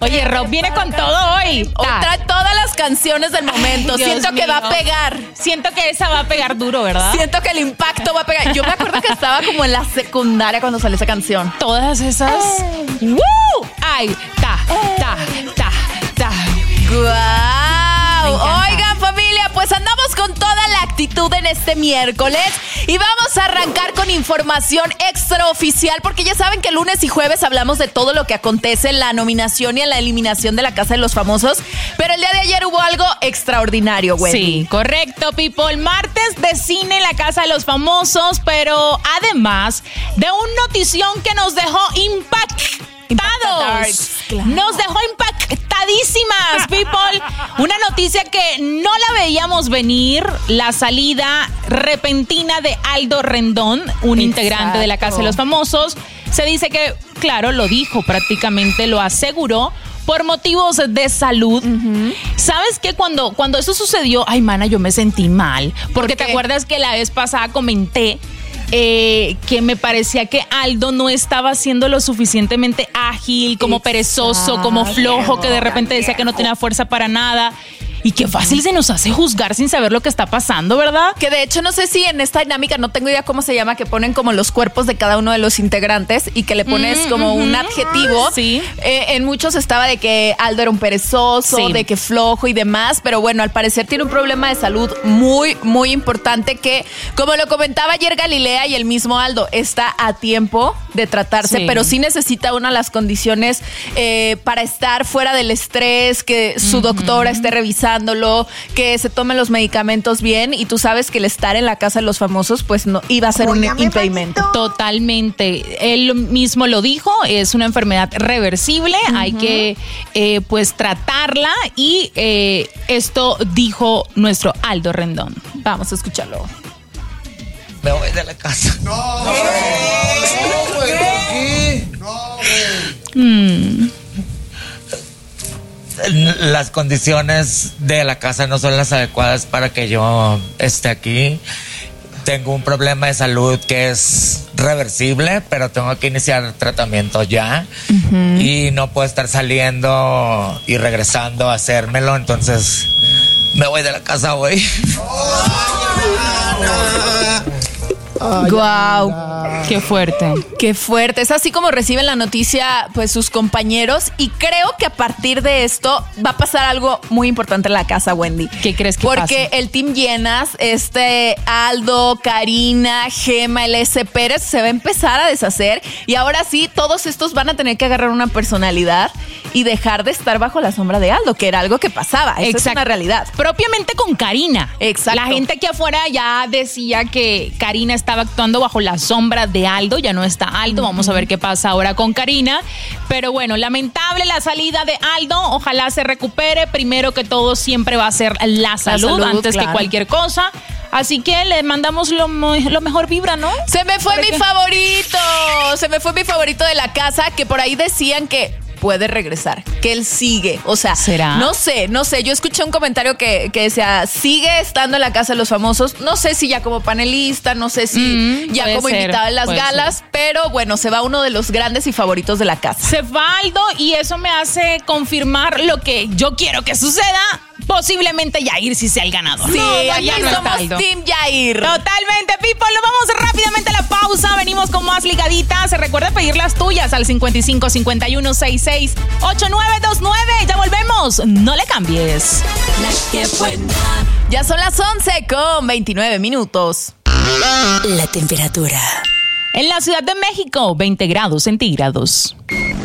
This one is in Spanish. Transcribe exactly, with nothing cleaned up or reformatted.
Oye, Rob viene con todo hoy. Hoy trae todas las canciones del momento. Ay, siento que mío. va a pegar. Siento que esa va a pegar duro, ¿verdad? Siento que el impacto va a pegar. Yo me acuerdo que estaba como en la secundaria cuando salió esa canción. Todas esas. ¡Woo! Ay, ta, ta, ta, ta. ¡Guau! Oigan, familia, pues andamos con toda la actitud en este miércoles y vamos a arrancar con información extraoficial porque ya saben que lunes y jueves hablamos de todo lo que acontece en la nominación y en la eliminación de la Casa de los Famosos, pero el día de ayer hubo algo extraordinario, güey. Sí, correcto, people. Martes de cine en la Casa de los Famosos, pero además de un notición que nos dejó impactados. Claro. Nos dejó impactadísimas, people. Una noticia que no la veíamos venir, la salida repentina de Aldo Rendón, un Exacto. integrante de la Casa de los Famosos. Se dice que, claro, lo dijo, prácticamente lo aseguró, por motivos de salud. Uh-huh. ¿Sabes qué? Cuando, cuando eso sucedió, ay, mana, yo me sentí mal. Porque ¿Por te acuerdas que la vez pasada comenté Eh, que me parecía que Aldo no estaba siendo lo suficientemente ágil, como Exacto. perezoso, como flojo, que de repente decía que no tenía fuerza para nada. Y qué fácil se nos hace juzgar sin saber lo que está pasando, ¿verdad? Que de hecho no sé si en esta dinámica, no tengo idea cómo se llama, que ponen como los cuerpos de cada uno de los integrantes y que le pones mm, como uh-huh. un adjetivo. Sí. Eh, en muchos estaba de que Aldo era un perezoso, sí. de que flojo y demás, pero bueno, al parecer tiene un problema de salud muy, muy importante que, como lo comentaba ayer Galilea y el mismo Aldo, está a tiempo de tratarse, sí. pero sí necesita una de las condiciones eh, para estar fuera del estrés, que su uh-huh. doctora esté revisando, que se tomen los medicamentos bien, y tú sabes que el estar en la Casa de los Famosos pues no iba a ser un impedimento. Totalmente. Él mismo lo dijo, es una enfermedad reversible, uh-huh. hay que eh, pues tratarla y eh, esto dijo nuestro Aldo Rendón. Vamos a escucharlo. Me voy de la casa. No, güey. No, güey. ¿Por qué? No, güey. Mm. Las condiciones de la casa no son las adecuadas para que yo esté aquí. Tengo un problema de salud que es reversible, pero tengo que iniciar tratamiento ya. Uh-huh. Y no puedo estar saliendo y regresando a hacérmelo. Entonces me voy de la casa hoy. Guau, wow. Qué fuerte. Qué fuerte. Es así como reciben la noticia pues sus compañeros, y creo que a partir de esto va a pasar algo muy importante en la casa, Wendy. ¿Qué crees que Porque pasa? el Team Llenas, este Aldo, Karina, Gema, el S. Pérez se va a empezar a deshacer, y ahora sí todos estos van a tener que agarrar una personalidad y dejar de estar bajo la sombra de Aldo, que era algo que pasaba. Eso es una realidad. Propiamente con Karina. Exacto. La gente aquí afuera ya decía que Karina estaba actuando bajo la sombra de Aldo, ya no está Aldo, vamos a ver qué pasa ahora con Karina, pero bueno, lamentable la salida de Aldo, ojalá se recupere, primero que todo siempre va a ser la salud, la salud antes claro. que cualquier cosa, así que le mandamos lo, lo mejor vibra, ¿no? Se me fue ¿Para mi qué? favorito, se me fue mi favorito de la casa, que por ahí decían que puede regresar, que él sigue, o sea, ¿será? No sé, no sé, yo escuché un comentario que, que decía, sigue estando en la Casa de los Famosos, no sé si ya como panelista, no sé si mm, ya como ser, invitado en las galas, ser. Pero bueno, se va uno de los grandes y favoritos de la casa. Se va Aldo, y eso me hace confirmar lo que yo quiero que suceda, posiblemente Yair si sea el ganador. Sí, no, aquí no somos Team Yair. Totalmente, people. Nos vamos rápidamente a la pausa. Venimos con más ligaditas. Se recuerda pedir las tuyas al cincuenta y cinco, cincuenta y uno, sesenta y seis, ochenta y nueve veintinueve. Ya volvemos. No le cambies. Ya son las once con veintinueve minutos. La temperatura. En la Ciudad de México, veinte grados centígrados.